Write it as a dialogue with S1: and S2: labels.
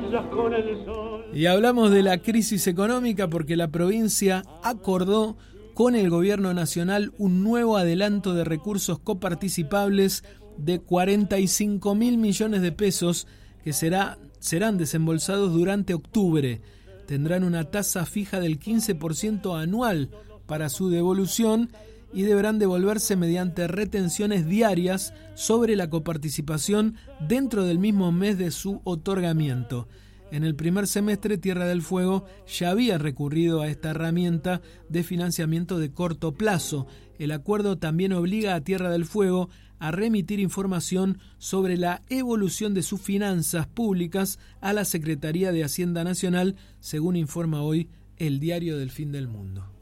S1: Y hablamos de la crisis económica porque la provincia acordó con el gobierno nacional un nuevo adelanto de recursos coparticipables de 45.000 millones de pesos que serán desembolsados durante octubre. Tendrán una tasa fija del 15% anual para su devolución y deberán devolverse mediante retenciones diarias sobre la coparticipación dentro del mismo mes de su otorgamiento. En el primer semestre, Tierra del Fuego ya había recurrido a esta herramienta de financiamiento de corto plazo. El acuerdo también obliga a Tierra del Fuego a remitir información sobre la evolución de sus finanzas públicas a la Secretaría de Hacienda Nacional, según informa hoy el Diario del Fin del Mundo.